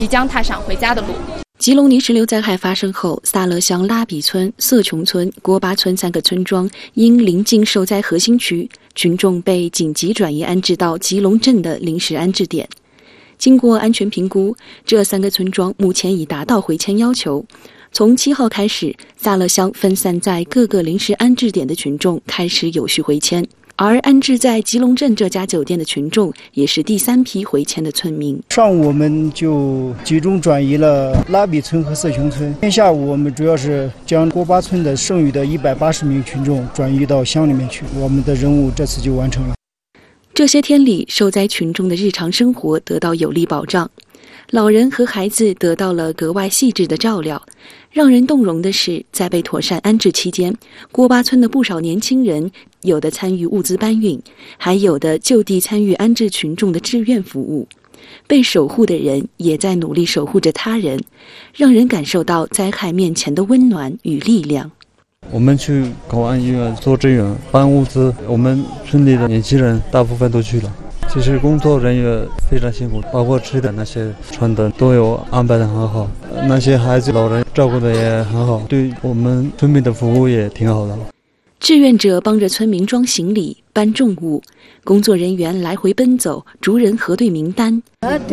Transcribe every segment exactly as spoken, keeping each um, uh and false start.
即将踏上回家的路。 吉隆泥石流灾害发生后，萨勒乡拉比村、色琼村、锅巴村三个村庄因临近受灾核心区，群众被紧急转移安置到吉隆镇的临时安置点。经过安全评估，这三个村庄目前已达到回迁要求。从七号开始，萨勒乡分散在各个临时安置点的群众开始有序回迁。而安置在吉隆镇这家酒店的群众也是第三批回迁的村民。 上午我们就集中转移了拉比村和色琼村，今天下午我们主要是将锅巴村的剩余的一百八十名群众转移到乡里面去，我们的任务这次就完成了。 这些天里，受灾群众的日常生活得到有力保障，老人和孩子得到了格外细致的照料。让人动容的是，在被妥善安置期间，锅巴村的不少年轻人有的参与物资搬运，还有的就地参与安置群众的志愿服务。被守护的人也在努力守护着他人，让人感受到灾害面前的温暖与力量。 我们去公安医院做志愿搬物资，我们村里的年轻人大部分都去了。其实工作人员非常辛苦，包括吃的那些穿的都有安排的很好，那些孩子老人照顾的也很好，对我们村民的服务也挺好的。 志愿者帮着村民装行李、搬重物，工作人员来回奔走，逐人核对名单。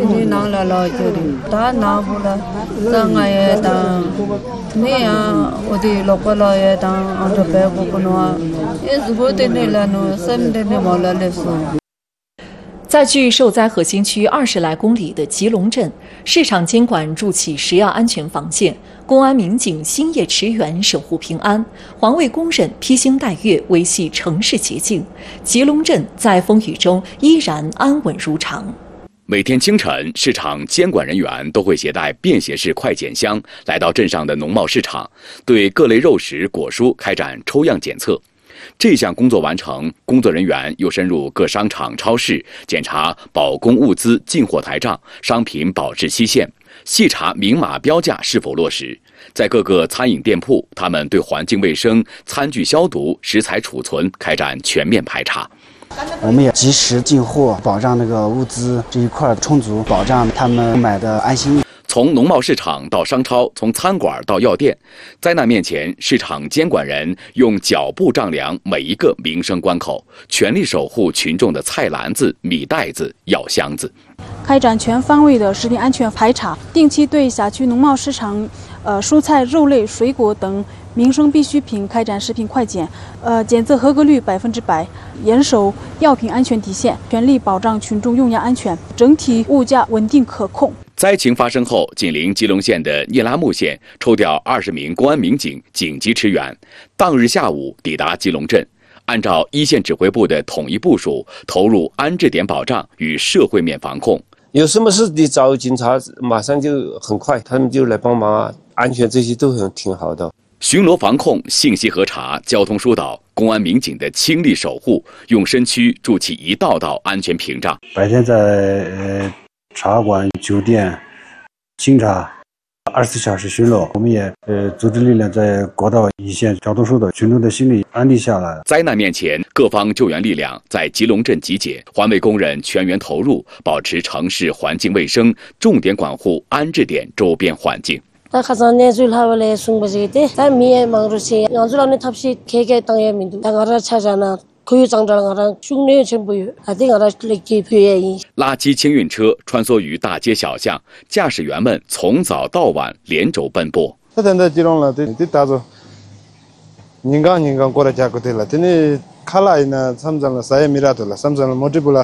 在距受灾核心区二十来公里的吉隆镇，市场监管筑起食药安全防线，公安民警星夜驰援守护平安，环卫工人披星戴月维系城市洁净。吉隆镇在风雨中依然安稳如常。 每天清晨，市场监管人员都会携带便携式快检箱来到镇上的农贸市场，对各类肉食、果蔬开展抽样检测。这项工作完成，工作人员又深入各商场、超市，检查保供物资进货台账、商品保质期限，细查明码标价是否落实。在各个餐饮店铺，他们对环境卫生、餐具消毒、食材储存开展全面排查。 我们也及时进货，保障那个物资这一块充足，保障他们买的安心。 从农贸市场到商超，从餐馆到药店，灾难面前，市场监管人用脚步丈量每一个民生关口，全力守护群众的菜篮子、米袋子、药箱子。 开展全方位的食品安全排查，定期对辖区农贸市场、呃蔬菜、肉类、水果等民生必需品开展食品快检，呃检测合格率百分之百，严守药品安全底线，全力保障群众用药安全，整体物价稳定可控。 灾情发生后，紧邻吉隆县的聂拉木县抽调二十名公安民警紧急驰援，当日下午抵达吉隆镇，按照一线指挥部的统一部署，投入安置点保障与社会面防控。 有什么事你找警察，马上就很快，他们就来帮忙啊，安全这些都很挺好的。 巡逻防控、信息核查、交通疏导，公安民警的倾力守护，用身躯筑起一道道安全屏障。 白天在呃茶馆、酒店清查，二十四小时巡逻。我们也呃组织力量在国道一线交通疏导，群众的心理安定下来。 灾难面前，各方救援力量在吉隆镇集结，环卫工人全员投入，保持城市环境卫生，重点管护安置点周边环境。 다 가자네 줄 하월에 숭바지게 다 미에 망르시 양줄안에 탑시 개개 땅에 민두 당아라 찾아나 고유장장아랑 흉내 전부요 아딩아라 렉기 표예이 垃圾清运车穿梭于大街小巷，驾驶员们从早到晚连轴奔波。 现在吉隆了，对对打着，人刚人刚过来加过来了，这里卡拉呢，三张了，啥也没拉到了，三张了，没这不了。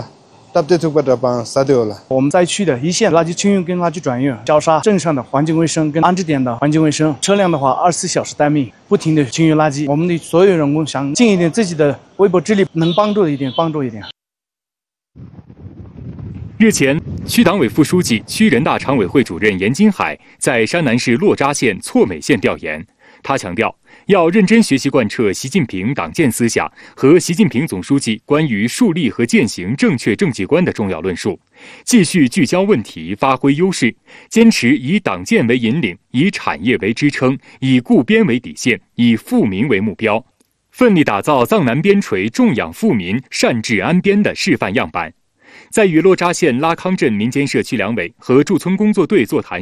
我们灾区的一线垃圾清运跟垃圾转运，交叉镇上的环境卫生跟安置点的环境卫生，车辆的话二十四小时待命，不停的清运垃圾。我们的所有员工想尽一点自己的微薄之力，能帮助的一点帮助一点。 日前，区党委副书记、区人大常委会主任严金海在山南市洛扎县错美县调研。他强调，要认真学习贯彻习近平党建思想和习近平总书记关于树立和践行正确政绩观的重要论述，继续聚焦问题，发挥优势，坚持以党建为引领，以产业为支撑，以固边为底线，以富民为目标，奋力打造藏南边陲重养富民、善治安边的示范样板。在与洛扎县拉康镇民间社区两委和驻村工作队座谈